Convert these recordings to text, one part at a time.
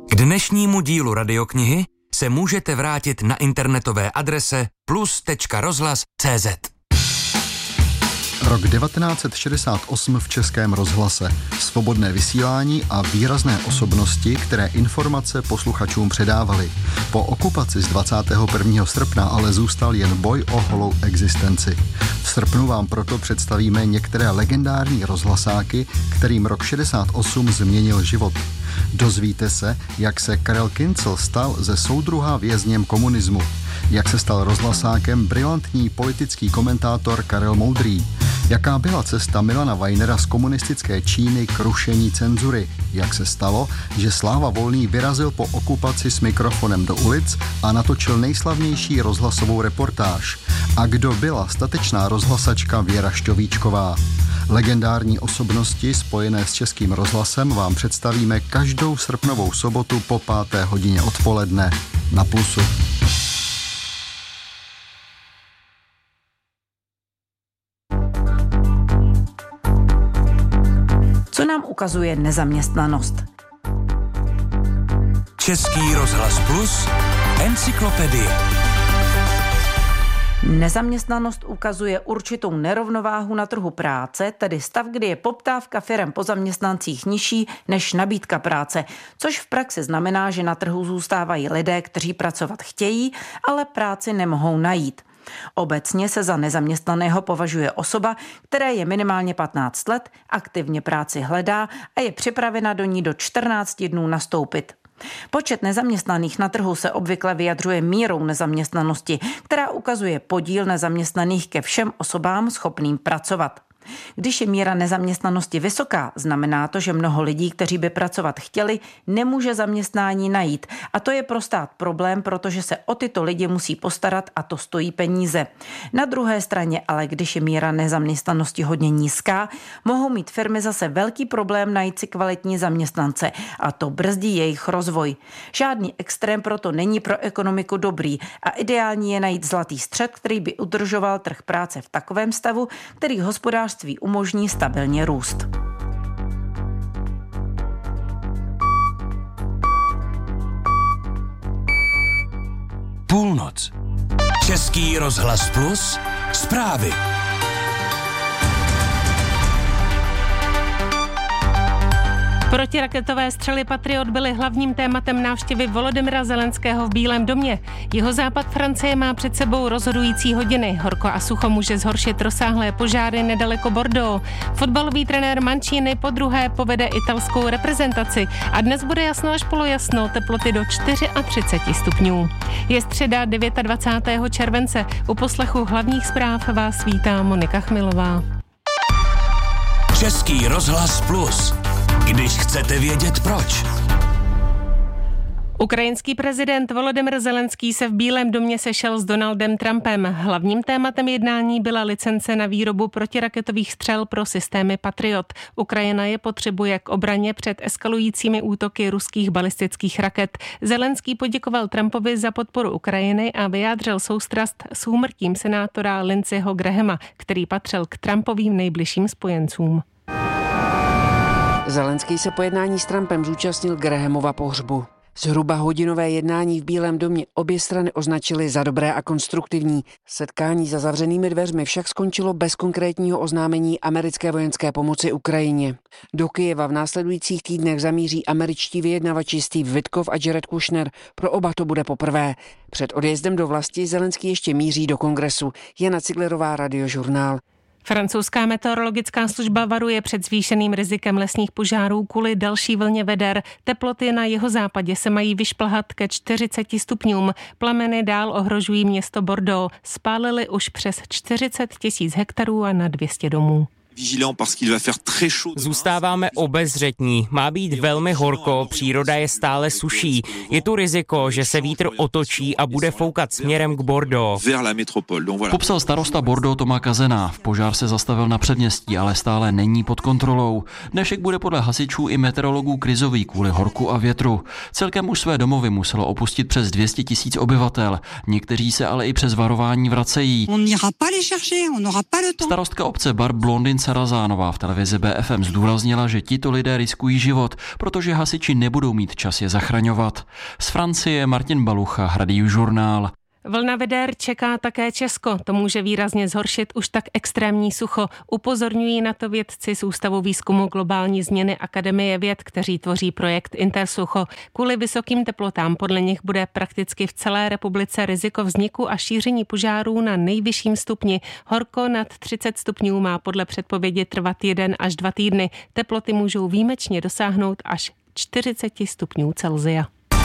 K dnešnímu dílu radioknihy se můžete vrátit na internetové adrese plus.rozhlas.cz. Rok 1968 v Českém rozhlase. Svobodné vysílání a výrazné osobnosti, které informace posluchačům předávaly. Po okupaci z 21. srpna ale zůstal jen boj o holou existenci. V srpnu vám proto představíme některé legendární rozhlasáky, kterým rok 68 změnil život. Dozvíte se, jak se Karel Kincl stal ze soudruha vězněm komunismu. Jak se stal rozhlasákem brilantní politický komentátor Karel Moudrý. Jaká byla cesta Milana Weinera z komunistické Číny k rušení cenzury? Jak se stalo, že Sláva Volný vyrazil po okupaci s mikrofonem do ulic a natočil nejslavnější rozhlasovou reportáž? A kdo byla statečná rozhlasačka Věra Šťovíčková? Legendární osobnosti spojené s Českým rozhlasem vám představíme každou srpnovou sobotu po 5. hodině odpoledne na Plusu. Co nám ukazuje nezaměstnanost? Český rozhlas Plus, encyklopedie. Nezaměstnanost ukazuje určitou nerovnováhu na trhu práce, tedy stav, kdy je poptávka firem po zaměstnancích nižší než nabídka práce, což v praxi znamená, že na trhu zůstávají lidé, kteří pracovat chtějí, ale práci nemohou najít. Obecně se za nezaměstnaného považuje osoba, které je minimálně 15 let, aktivně práci hledá a je připravena do ní do 14 dnů nastoupit. Počet nezaměstnaných na trhu se obvykle vyjadřuje mírou nezaměstnanosti, která ukazuje podíl nezaměstnaných ke všem osobám schopným pracovat. Když je míra nezaměstnanosti vysoká, znamená to, že mnoho lidí, kteří by pracovat chtěli, nemůže zaměstnání najít. A to je pro stát problém, protože se o tyto lidi musí postarat a to stojí peníze. Na druhé straně ale, když je míra nezaměstnanosti hodně nízká, mohou mít firmy zase velký problém najít si kvalitní zaměstnance a to brzdí jejich rozvoj. Žádný extrém proto není pro ekonomiku dobrý a ideální je najít zlatý střed, který by udržoval trh práce v takovém stavu, který hospodářství umožní stabilně růst. Půlnoc. Český rozhlas Plus, zprávy. Protiraketové střely Patriot byly hlavním tématem návštěvy Volodymyra Zelenského v Bílém domě. Jihozápad Francie má před sebou rozhodující hodiny. Horko a sucho může zhoršit rozsáhlé požáry nedaleko Bordeaux. Fotbalový trenér Mancini podruhé povede italskou reprezentaci a dnes bude jasno až polojasno, teploty do 34 stupňů. Je středa 29. července. U poslechu hlavních zpráv vás vítá Monika Chmilová. Český rozhlas Plus. Když chcete vědět proč. Ukrajinský prezident Volodymyr Zelenský se v Bílém domě sešel s Donaldem Trumpem. Hlavním tématem jednání byla licence na výrobu protiraketových střel pro systémy Patriot. Ukrajina je potřebuje k obraně před eskalujícími útoky ruských balistických raket. Zelenský poděkoval Trumpovi za podporu Ukrajiny a vyjádřil soustrast s úmrtím senátora Lindseyho Grahama, který patřil k Trumpovým nejbližším spojencům. Zelenský se po jednání s Trumpem zúčastnil Grahamova pohřbu. Zhruba hodinové jednání v Bílém domě obě strany označily za dobré a konstruktivní. Setkání za zavřenými dveřmi však skončilo bez konkrétního oznámení americké vojenské pomoci Ukrajině. Do Kyjeva v následujících týdnech zamíří američtí vyjednavači Steve Witkoff a Jared Kushner. Pro oba to bude poprvé. Před odjezdem do vlasti Zelenský ještě míří do kongresu. Jana Ciglerová, Radiožurnál. Francouzská meteorologická služba varuje před zvýšeným rizikem lesních požárů kvůli další vlně veder. Teploty na jihozápadě se mají vyšplhat ke 40 stupňům. Plameny dál ohrožují město Bordeaux. Spálily už přes 40 000 hektarů a na 200 domů. Zůstáváme obezřetní. Má být velmi horko, příroda je stále suší. Je tu riziko, že se vítr otočí a bude foukat směrem k Bordeaux. Popsal starosta Bordeaux Thomas Kazenáv. Požár se zastavil na předměstí, ale stále není pod kontrolou. Dnešek bude podle hasičů i meteorologů krizový kvůli horku a větru. Celkem už své domovy muselo opustit přes 200 000 obyvatel. Někteří se ale i přes varování vracejí. Starostka obce Barbe Blondin Sarazánová v televizi BFM zdůraznila, že tito lidé riskují život, protože hasiči nebudou mít čas je zachraňovat. Z Francie Martin Balucha, Radiožurnál. Vlna veder čeká také Česko. To může výrazně zhoršit už tak extrémní sucho. Upozorňují na to vědci z Ústavu výzkumu globální změny Akademie věd, kteří tvoří projekt Intersucho. Kvůli vysokým teplotám podle nich bude prakticky v celé republice riziko vzniku a šíření požárů na nejvyšším stupni. Horko nad 30 stupňů má podle předpovědi trvat 1 až 2 týdny. Teploty můžou výjimečně dosáhnout až 40 stupňů Celsia.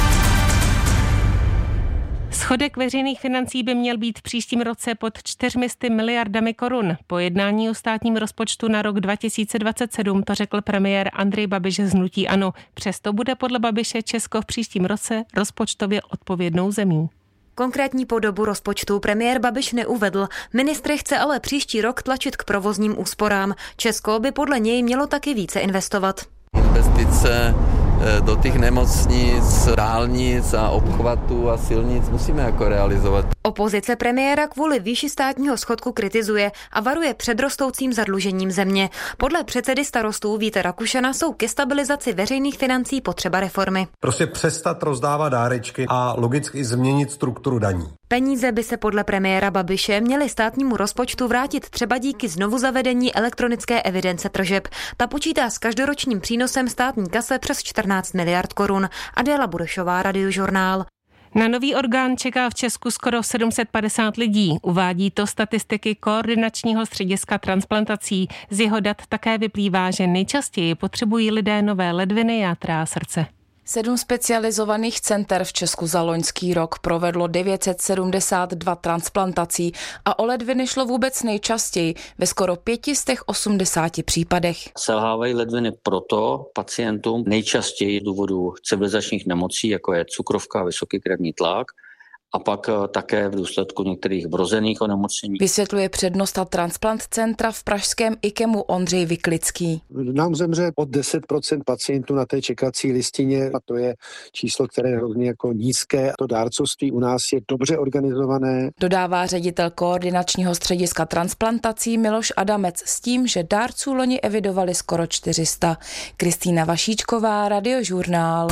Schodek veřejných financí by měl být v příštím roce pod 400 miliardami korun. Po jednání o státním rozpočtu na rok 2027 to řekl premiér Andrej Babiš z hnutí ANO. Přesto bude podle Babiše Česko v příštím roce rozpočtově odpovědnou zemí. Konkrétní podobu rozpočtu premiér Babiš neuvedl. Ministr chce ale příští rok tlačit k provozním úsporám. Česko by podle něj mělo taky více investovat. Investice do těch nemocnic, dálnic a obchvatů a silnic musíme jako realizovat. Opozice premiéra kvůli výši státního schodku kritizuje a varuje před rostoucím zadlužením země. Podle předsedy Starostů Víta Rakušana jsou ke stabilizaci veřejných financí potřeba reformy. Prostě přestat rozdávat dárečky a logicky změnit strukturu daní. Peníze by se podle premiéra Babiše měly státnímu rozpočtu vrátit třeba díky znovuzavedení elektronické evidence tržeb. Ta počítá s každoročním přínosem státní kase přes 14 miliard korun. Adéla Burešová, Radiožurnál. Na nový orgán čeká v Česku skoro 750 lidí. Uvádí to statistiky Koordinačního střediska transplantací. Z jeho dat také vyplývá, že nejčastěji potřebují lidé nové ledviny, játra a srdce. 7 specializovaných center v Česku za loňský rok provedlo 972 transplantací a o ledviny šlo vůbec nejčastěji ve skoro 580 případech. Selhávají ledviny proto pacientům nejčastěji z důvodu civilizačních nemocí, jako je cukrovka a vysoký krevní tlak, a pak také v důsledku některých vrozených onemocnění. Vysvětluje přednosta transplant centra v pražském IKEMu Ondřej Vyklický. Nám zemře od 10% pacientů na té čekací listině a to je číslo, které je hrozně jako nízké. To dárcovství u nás je dobře organizované. Dodává ředitel Koordinačního střediska transplantací Miloš Adamec s tím, že dárců loni evidovali skoro 400. Kristýna Vašíčková, Radiožurnál.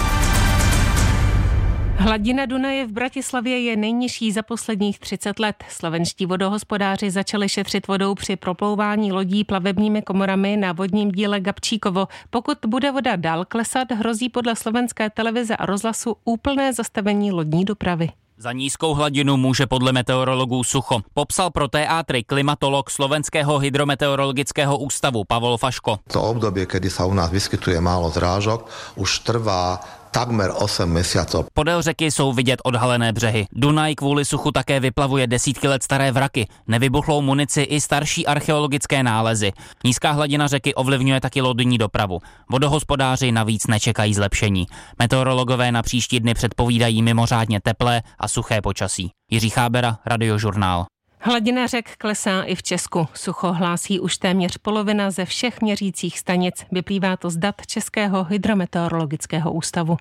Hladina Dunaje v Bratislavě je nejnižší za posledních 30 let. Slovenští vodohospodáři začali šetřit vodou při proplouvání lodí plavebními komorami na vodním díle Gabčíkovo. Pokud bude voda dál klesat, hrozí podle slovenské televize a rozhlasu úplné zastavení lodní dopravy. Za nízkou hladinu může podle meteorologů sucho. Popsal pro teátry klimatolog Slovenského hydrometeorologického ústavu Pavol Faško. To obdobie, kedy sa u nás vyskytuje málo zrážok, už trvá takmer 8 měsíců. Podél řeky jsou vidět odhalené břehy. Dunaj kvůli suchu také vyplavuje desítky let staré vraky, nevybuchlou munici i starší archeologické nálezy. Nízká hladina řeky ovlivňuje taky lodní dopravu. Vodohospodáři navíc nečekají zlepšení. Meteorologové na příští dny předpovídají mimořádně teplé a suché počasí. Jiří Chábera, Radiožurnál. Hladina řek klesá i v Česku. Sucho hlásí už téměř polovina ze všech měřících stanic. Vyplývá to z dat Českého hydrometeorologického ústavu.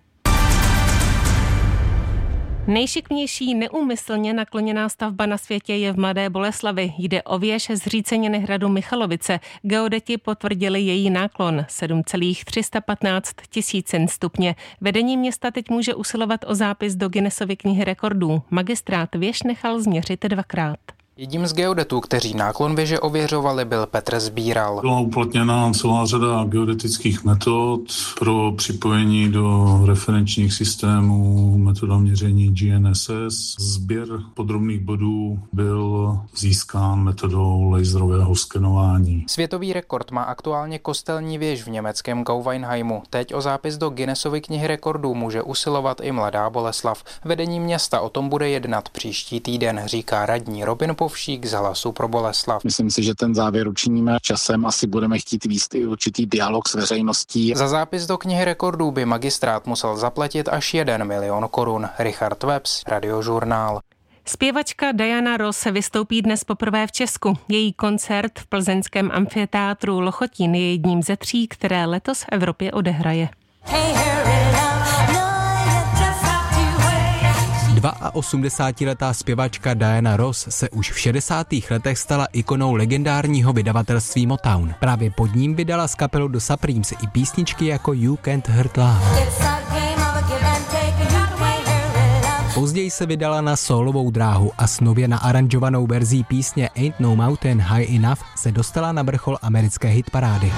Nejšikmější neúmyslně nakloněná stavba na světě je v Mladé Boleslavi. Jde o věž zříceniny hradu Michalovice. Geodeti potvrdili její náklon 7,315 tisícin stupně. Vedení města teď může usilovat o zápis do Guinnessovy knihy rekordů. Magistrát věž nechal změřit 2krát. Jedním z geodetů, kteří náklon věže ověřovali, byl Petr Sbíral. Byla uplatněna celá řada geodetických metod pro připojení do referenčních systémů, metoda měření GNSS. Sběr podrobných bodů byl získán metodou laserového skenování. Světový rekord má aktuálně kostelní věž v německém Gauweinheimu. Teď o zápis do Guinnessovy knihy rekordů může usilovat i Mladá Boleslav. Vedení města o tom bude jednat příští týden, říká radní Robin Povšík z Hlasu pro Boleslav. Myslím si, že ten závěr učiníme časem, asi budeme chtít vést i určitý dialog s veřejností. Za zápis do knihy rekordů by magistrát musel zaplatit až 1 milion korun. Richard Webs, Radiožurnál. Zpěvačka Diana Ross vystoupí dnes poprvé v Česku. Její koncert v plzeňském amfiteátru Lochotín je jedním ze 3, které letos v Evropě odehraje. a 80letá zpěvačka Diana Ross se už v 60. letech stala ikonou legendárního vydavatelství Motown. Právě pod ním vydala z kapelu The Supremes i písničky jako You Can't Hurt Love. Později se vydala na sólovou dráhu a s nově naaranžovanou verzí písně Ain't No Mountain High Enough se dostala na vrchol americké hitparády.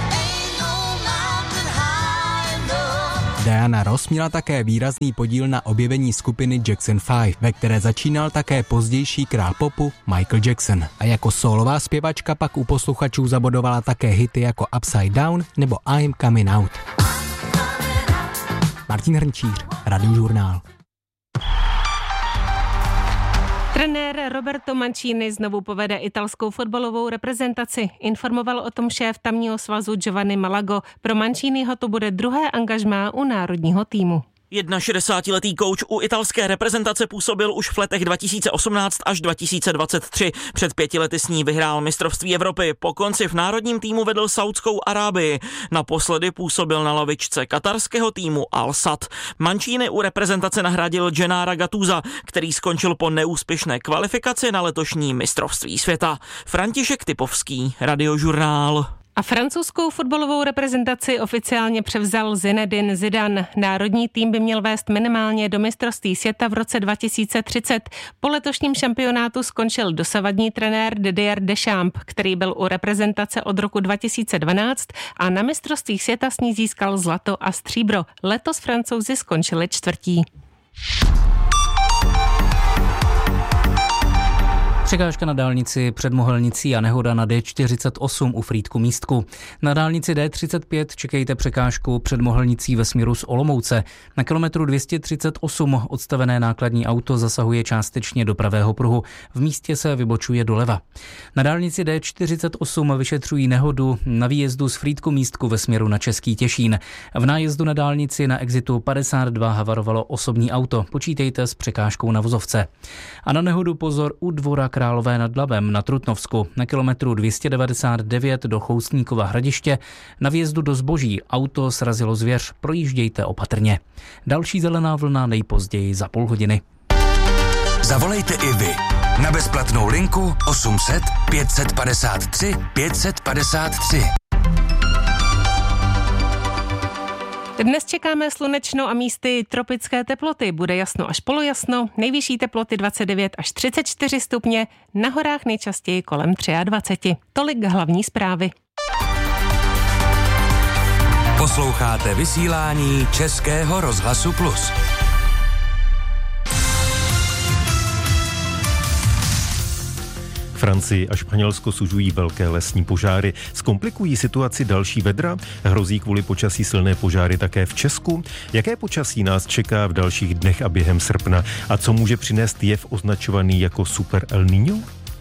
Diana Ross měla také výrazný podíl na objevení skupiny Jackson 5, ve které začínal také pozdější král popu Michael Jackson. A jako sólová zpěvačka pak u posluchačů zabodovala také hity jako Upside Down nebo I'm Coming Out. Martin Hrnčíř, Radiožurnál. Trenér Roberto Mancini znovu povede italskou fotbalovou reprezentaci. Informoval o tom šéf tamního svazu Giovanni Malago. Pro Manciniho to bude druhé angažmá u národního týmu. 61letý kouč u italské reprezentace působil už v letech 2018 až 2023. Před 5 lety s ní vyhrál mistrovství Evropy. Po konci v národním týmu vedl Saudskou Arábii. Naposledy působil na lavičce katarského týmu Al Sadd. Mancini u reprezentace nahradil Gennara Gattusa, který skončil po neúspěšné kvalifikaci na letošní mistrovství světa. František Typovský, Radiožurnál. A francouzskou fotbalovou reprezentaci oficiálně převzal Zinedine Zidane. Národní tým by měl vést minimálně do mistrovství světa v roce 2030. Po letošním šampionátu skončil dosavadní trenér Didier Deschamps, který byl u reprezentace od roku 2012 a na mistrovstvích světa s ní získal zlato a stříbro. Letos Francouzi skončili čtvrtí. Překážka na dálnici před Mohelnicí a nehoda na D48 u Frýdku-Místku. Na dálnici D35 čekejte překážku před Mohelnicí ve směru z Olomouce. Na kilometru 238 odstavené nákladní auto zasahuje částečně do pravého pruhu. V místě se vybočuje doleva. Na dálnici D48 vyšetřují nehodu na výjezdu z Frýdku-Místku ve směru na Český Těšín. V nájezdu na dálnici na exitu 52 havarovalo osobní auto. Počítejte s překážkou na vozovce. A na nehodu pozor u Dvora Králové nad Labem na Trutnovsku. Na kilometru 299 do Choustníkova Hradiště na vjezdu do Zboží auto srazilo zvěř. Projíždějte opatrně. Další zelená vlna nejpozději za půl hodiny. Zavolejte i vy na bezplatnou linku 800 553 553. Dnes čekáme slunečno a místy tropické teploty. Bude jasno až polojasno, nejvyšší teploty 29 až 34 stupně, na horách nejčastěji kolem 23. Tolik hlavní zprávy. Posloucháte vysílání Českého rozhlasu Plus. Francii a Španělsko sužují velké lesní požáry. Zkomplikují situaci další vedra? Hrozí kvůli počasí silné požáry také v Česku? Jaké počasí nás čeká v dalších dnech a během srpna? A co může přinést jev označovaný jako Super El Niño?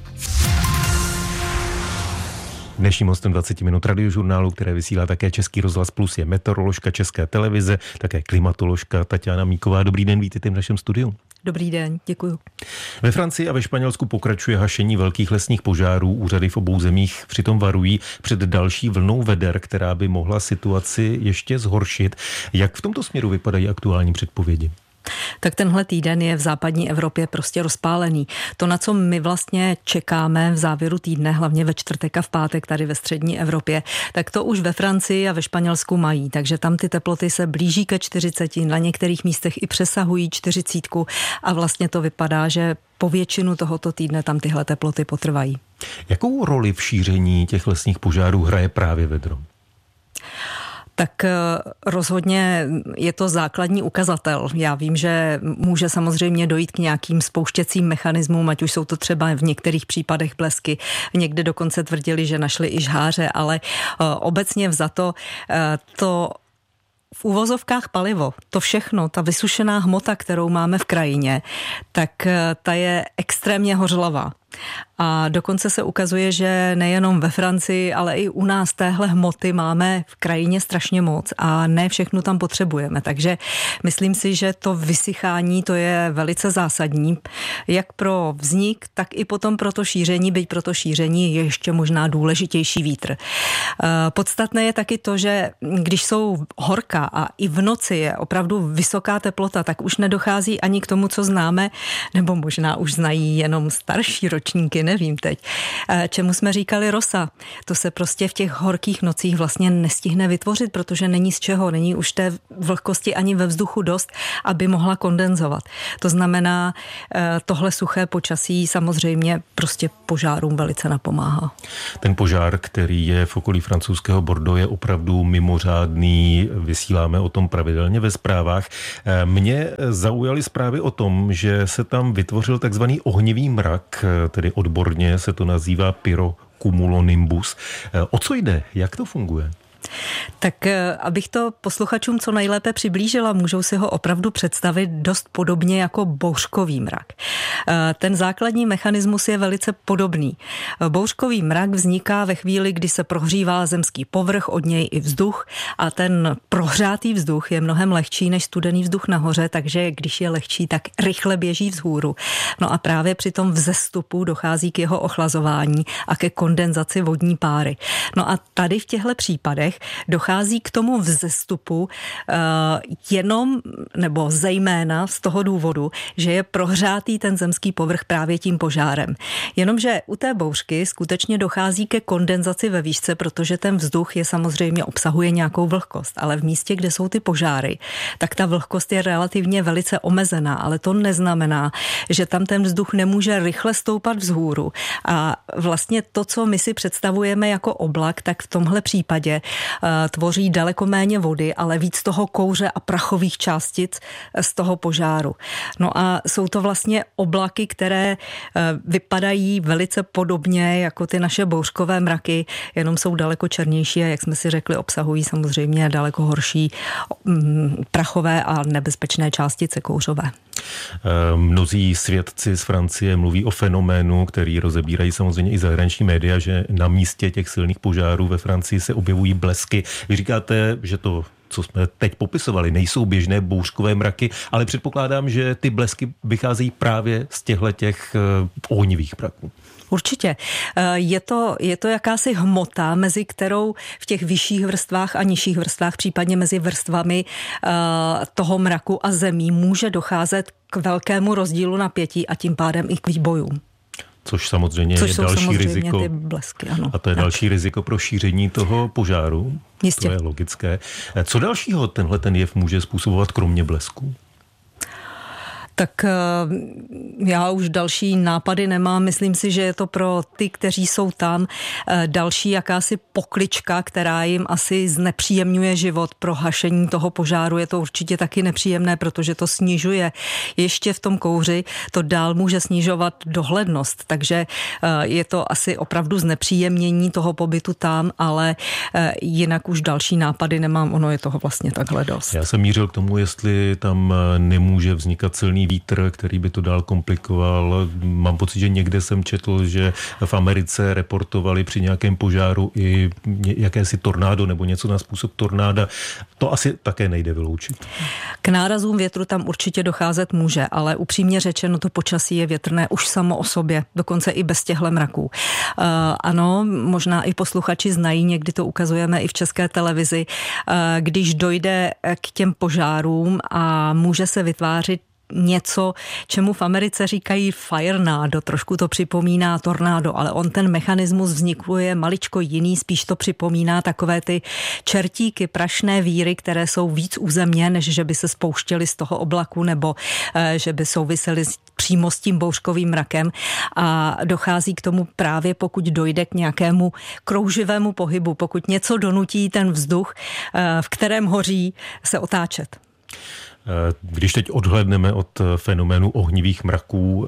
Dnešním hostem 20 minut Radiožurnálu, které vysílá také Český rozhlas Plus, je meteoroložka České televize, také klimatoložka Tatiana Míková. Dobrý den, vítejte v našem studiu. Dobrý den, děkuju. Ve Francii a ve Španělsku pokračuje hašení velkých lesních požárů. Úřady v obou zemích přitom varují před další vlnou veder, která by mohla situaci ještě zhoršit. Jak v tomto směru vypadají aktuální předpovědi? Tak tenhle týden je v západní Evropě prostě rozpálený. To, na co my vlastně čekáme v závěru týdne, hlavně ve čtvrtek a v pátek tady ve střední Evropě, tak to už ve Francii a ve Španělsku mají. Takže tam ty teploty se blíží ke 40, na některých místech i přesahují 40 a vlastně to vypadá, že po většinu tohoto týdne tam tyhle teploty potrvají. Jakou roli v šíření těch lesních požárů hraje právě vedro? Tak rozhodně je to základní ukazatel. Já vím, že může samozřejmě dojít k nějakým spouštěcím mechanismům, ať už jsou to třeba v některých případech blesky. Někde dokonce tvrdili, že našli i žháře, ale obecně vzato to v uvozovkách palivo, to všechno, ta vysušená hmota, kterou máme v krajině, tak ta je extrémně hořlavá. A dokonce se ukazuje, že nejenom ve Francii, ale i u nás téhle hmoty máme v krajině strašně moc a ne všechno tam potřebujeme. Takže myslím si, že to vysychání to je velice zásadní, jak pro vznik, tak i potom pro to šíření, byť pro to šíření je ještě možná důležitější vítr. Podstatné je taky to, že když jsou horka a i v noci je opravdu vysoká teplota, tak už nedochází ani k tomu, co známe, nebo možná už znají jenom starší ročníky, nevím teď, čemu jsme říkali rosa. To se prostě v těch horkých nocích vlastně nestihne vytvořit, protože není z čeho, není už té vlhkosti ani ve vzduchu dost, aby mohla kondenzovat. To znamená, tohle suché počasí samozřejmě prostě požárům velice napomáhá. Ten požár, který je v okolí francouzského Bordeaux, je opravdu mimořádný. Vysíláme o tom pravidelně ve zprávách. Mě zaujaly zprávy o tom, že se tam vytvořil takzvaný ohnivý mrak, tedy odborně se to nazývá pyrocumulonimbus. O co jde? Jak to funguje? Tak abych to posluchačům co nejlépe přiblížila, můžou si ho opravdu představit dost podobně jako bouřkový mrak. Ten základní mechanismus je velice podobný. Bouřkový mrak vzniká ve chvíli, kdy se prohřívá zemský povrch, od něj i vzduch a ten prohřátý vzduch je mnohem lehčí než studený vzduch nahoře, takže když je lehčí, tak rychle běží vzhůru. No a právě při tom vzestupu dochází k jeho ochlazování a ke kondenzaci vodní páry. No a tady v těchto případech dochází k tomu vzestupu jenom nebo zejména z toho důvodu, že je prohřátý ten zemský povrch právě tím požárem. Jenomže u té bouřky skutečně dochází ke kondenzaci ve výšce, protože ten vzduch je samozřejmě obsahuje nějakou vlhkost, ale v místě, kde jsou ty požáry, tak ta vlhkost je relativně velice omezená, ale to neznamená, že tam ten vzduch nemůže rychle stoupat vzhůru. A vlastně to, co my si představujeme jako oblak, tak v tomhle případě tvoří daleko méně vody, ale víc toho kouře a prachových částic z toho požáru. No a jsou to vlastně oblaky, které vypadají velice podobně jako ty naše bouřkové mraky, jenom jsou daleko černější a jak jsme si řekli, obsahují samozřejmě daleko horší prachové a nebezpečné částice kouřové. Mnozí svědci z Francie mluví o fenoménu, který rozebírají samozřejmě i zahraniční média, že na místě těch silných požárů ve Francii se objevují blesky. Vy říkáte, že to, co jsme teď popisovali, nejsou běžné bouřkové mraky, ale předpokládám, že ty blesky vycházejí právě z těch ohnivých mraků. Určitě. Je to jakási hmota, mezi kterou v těch vyšších vrstvách a nižších vrstvách, případně mezi vrstvami toho mraku a zemí může docházet k velkému rozdílu napětí a tím pádem i k výbojům. Což samozřejmě je další riziko. Ty blesky, ano. A to je další riziko pro šíření toho požáru. Jistě. To je logické. Co dalšího ten jev může způsobovat kromě blesku? Tak já už další nápady nemám. Myslím si, že je to pro ty, kteří jsou tam, další jakási poklička, která jim asi znepříjemňuje život. Pro hašení toho požáru je to určitě taky nepříjemné, protože to snižuje ještě v tom kouři, to dál může snižovat dohlednost, takže je to asi opravdu znepříjemnění toho pobytu tam, ale jinak už další nápady nemám, ono je toho vlastně takhle dost. Já jsem mířil k tomu, jestli tam nemůže vznikat silný vítr, který by to dál komplikoval. Mám pocit, že někde jsem četl, že v Americe reportovali při nějakém požáru i jakési tornádo nebo něco na způsob tornáda. To asi také nejde vyloučit. K nárazům větru tam určitě docházet může, ale upřímně řečeno to počasí je větrné už samo o sobě, dokonce i bez těchto mraků. Ano, možná i posluchači znají, někdy to ukazujeme i v České televizi, když dojde k těm požárům a může se vytvářet něco, čemu v Americe říkají firenado, trošku to připomíná tornádo, ale on ten mechanismus vzniku je maličko jiný, spíš to připomíná takové ty čertíky, prašné víry, které jsou víc u země, než že by se spouštěly z toho oblaku nebo že by souvisely přímo s tím bouřkovým mrakem a dochází k tomu právě pokud dojde k nějakému krouživému pohybu, pokud něco donutí ten vzduch, v kterém hoří, se otáčet. Když teď odhlédneme od fenoménu ohnivých mraků,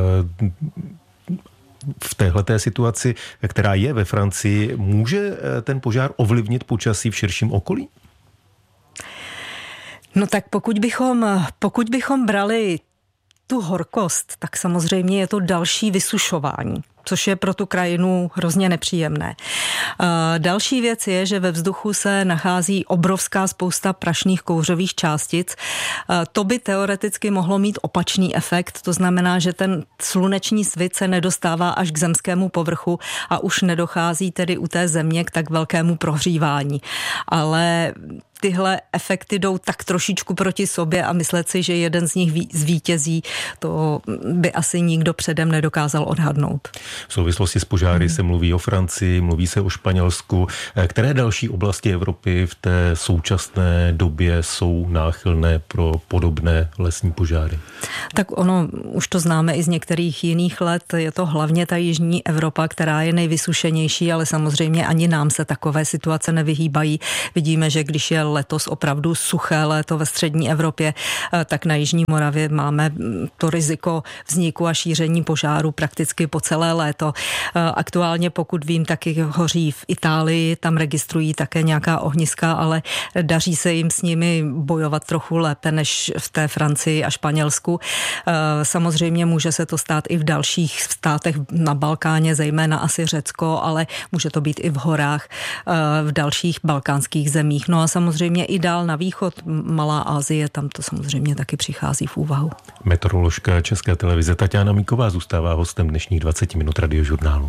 v téhleté situaci, která je ve Francii, může ten požár ovlivnit počasí v širším okolí? No tak pokud bychom brali tu horkost, tak samozřejmě je to další vysušování, což je pro tu krajinu hrozně nepříjemné. Další věc je, že ve vzduchu se nachází obrovská spousta prašných kouřových částic. To by teoreticky mohlo mít opačný efekt, to znamená, že ten sluneční svit se nedostává až k zemskému povrchu a už nedochází tedy u té země k tak velkému prohřívání. Ale tyhle efekty jdou tak trošičku proti sobě a myslet si, že jeden z nich zvítězí, to by asi nikdo předem nedokázal odhadnout. V souvislosti s požáry se mluví o Francii, mluví se o Španělsku. Které další oblasti Evropy v té současné době jsou náchylné pro podobné lesní požáry? Tak ono, už to známe i z některých jiných let, je to hlavně ta jižní Evropa, která je nejvysušenější, ale samozřejmě ani nám se takové situace nevyhýbají. Vidíme, že když je letos opravdu suché léto ve střední Evropě, tak na jižní Moravě máme to riziko vzniku a šíření požáru prakticky po celé léto. Aktuálně, pokud vím, taky hoří v Itálii, tam registrují také nějaká ohniska, ale daří se jim s nimi bojovat trochu lépe než v té Francii a Španělsku. Samozřejmě může se to stát i v dalších státech na Balkáně, zejména asi Řecko, ale může to být i v horách v dalších balkánských zemích. No a samozřejmě i dál na východ, Malá Asie, tam to samozřejmě taky přichází v úvahu. Meteoroložka České televize Tatiana Míková zůstává hostem dnešních 20 minut Radiožurnálu.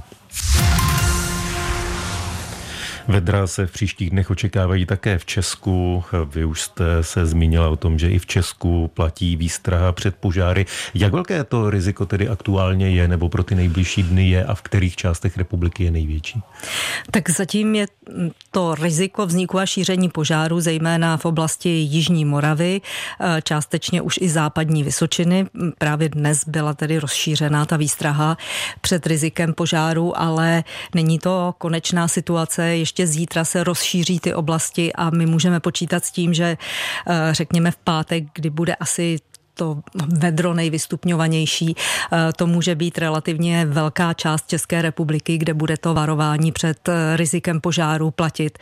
Vedra se v příštích dnech očekávají také v Česku. Vy už jste se zmínila o tom, že i v Česku platí výstraha před požáry. Jak velké to riziko tedy aktuálně je, nebo pro ty nejbližší dny je a v kterých částech republiky je největší? Tak zatím je to riziko vzniku a šíření požáru zejména v oblasti jižní Moravy, částečně už i západní Vysočiny. Právě dnes byla tedy rozšířená ta výstraha před rizikem požáru, ale není to konečná situace. Ještě zítra se rozšíří ty oblasti a my můžeme počítat s tím, že řekněme v pátek, kdy bude asi to vedro nejvystupňovanější, to může být relativně velká část České republiky, kde bude to varování před rizikem požáru platit.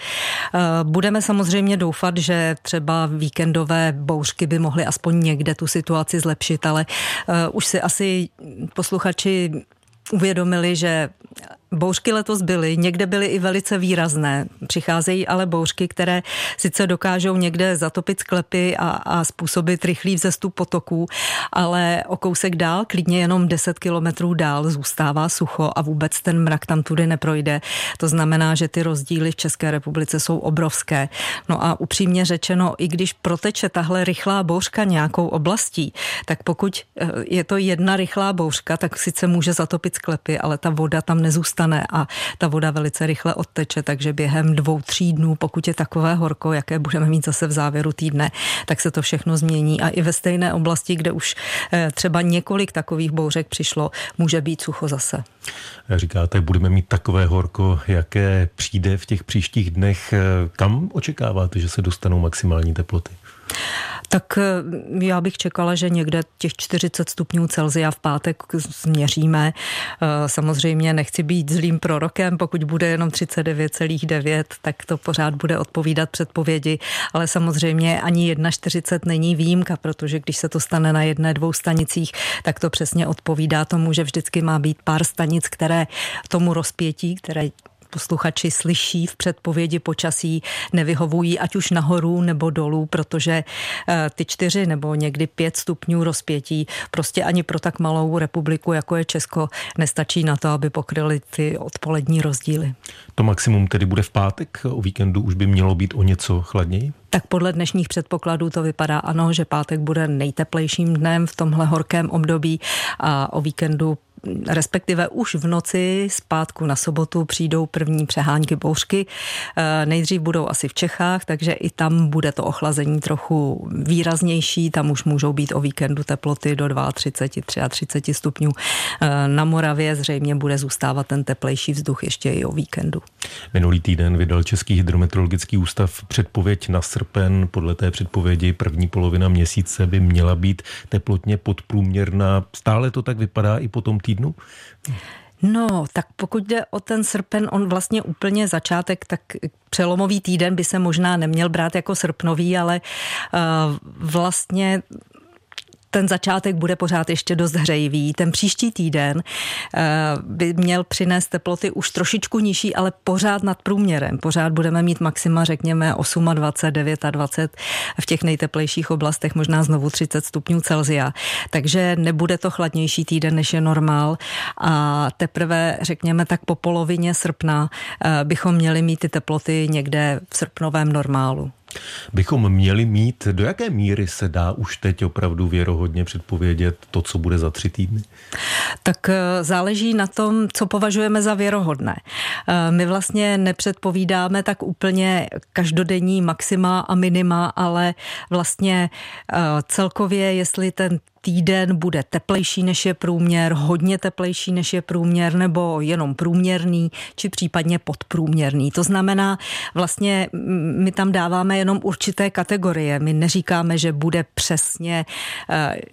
Budeme samozřejmě doufat, že třeba víkendové bouřky by mohly aspoň někde tu situaci zlepšit, ale už si asi posluchači uvědomili, že bouřky letos byly, někde byly i velice výrazné. Přicházejí ale bouřky, které sice dokážou někde zatopit sklepy a způsobit rychlý vzestup potoků, ale o kousek dál, klidně jenom 10 kilometrů dál, zůstává sucho a vůbec ten mrak tam tudy neprojde. To znamená, že ty rozdíly v České republice jsou obrovské. No a upřímně řečeno, i když proteče tahle rychlá bouřka nějakou oblastí, tak pokud je to jedna rychlá bouřka, tak sice může zatopit sklepy, ale ta voda tam nezůstane a ta voda velice rychle odteče, takže během 2-3 dnů, pokud je takové horko, jaké budeme mít zase v závěru týdne, tak se to všechno změní a i ve stejné oblasti, kde už třeba několik takových bouřek přišlo, může být sucho zase. Říkáte, budeme mít takové horko, jaké přijde v těch příštích dnech. Kam očekáváte, že se dostanou maximální teploty? Tak já bych čekala, že někde těch 40 stupňů Celsia v pátek změříme. Samozřejmě nechci být zlým prorokem, pokud bude jenom 39,9, tak to pořád bude odpovídat předpovědi, ale samozřejmě ani 41 není výjimka, protože když se to stane na 1-2 stanicích, tak to přesně odpovídá tomu, že vždycky má být pár stanic, které tomu rozpětí, které posluchači slyší v předpovědi počasí, nevyhovují ať už nahoru nebo dolů, protože ty 4 nebo někdy 5 stupňů rozpětí prostě ani pro tak malou republiku, jako je Česko, nestačí na to, aby pokryly ty odpolední rozdíly. To maximum tedy bude v pátek, o víkendu už by mělo být o něco chladněji? Tak podle dnešních předpokladů to vypadá ano, že pátek bude nejteplejším dnem v tomhle horkém období a o víkendu respektive už v noci z pátku na sobotu přijdou první přehánky bouřky. Nejdřív budou asi v Čechách, takže i tam bude to ochlazení trochu výraznější. Tam už můžou být o víkendu teploty do 32, 33 stupňů. Na Moravě zřejmě bude zůstávat ten teplejší vzduch ještě i o víkendu. Minulý týden vydal Český hydrometeorologický ústav předpověď na srpen. Podle té předpovědi první polovina měsíce by měla být teplotně podprůměrná. Stále to tak vypadá i po tom týdnu? No, tak pokud jde o ten srpen, on vlastně úplně začátek, tak přelomový týden by se možná neměl brát jako srpnový, ale vlastně ten začátek bude pořád ještě dost hřejivý. Ten příští týden by měl přinést teploty už trošičku nižší, ale pořád nad průměrem. Pořád budeme mít maxima, řekněme, 28, 29, v těch nejteplejších oblastech možná znovu 30 stupňů Celsia. Takže nebude to chladnější týden, než je normál. A teprve, řekněme, tak po polovině srpna bychom měli mít ty teploty někde v srpnovém normálu. Bychom měli mít, do jaké míry se dá už teď opravdu věrohodně předpovědět to, co bude za 3 týdny? Tak záleží na tom, co považujeme za věrohodné. My vlastně nepředpovídáme tak úplně každodenní maxima a minima, ale vlastně celkově, jestli ten týden bude teplejší než je průměr, hodně teplejší než je průměr, nebo jenom průměrný, či případně podprůměrný. To znamená, vlastně my tam dáváme jenom určité kategorie. My neříkáme, že bude přesně